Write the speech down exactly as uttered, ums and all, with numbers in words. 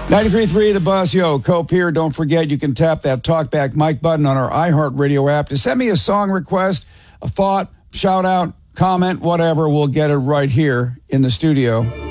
ninety-three point three The Buzz. Yo, Cope here. Don't forget, you can tap that talkback mic button on our iHeartRadio app to send me a song request, a thought, shout out, comment, whatever. We'll get it right here in the studio.